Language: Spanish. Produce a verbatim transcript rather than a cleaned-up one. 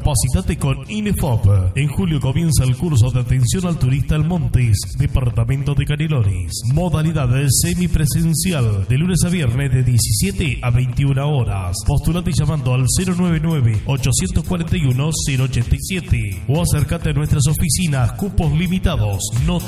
Capacitate con INEFOP. En julio comienza el curso de atención al turista El Montes, departamento de Canelones. Modalidad semipresencial, de lunes a viernes de diecisiete a veintiuna horas. Postulate llamando al cero nueve nueve, ocho cuatro uno, cero ocho siete o acércate a nuestras oficinas. Cupos limitados, no te